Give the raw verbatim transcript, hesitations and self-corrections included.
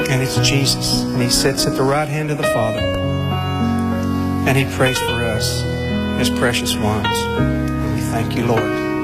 And it's Jesus. And He sits at the right hand of the Father. And He prays for us, His precious ones. And we thank you, Lord.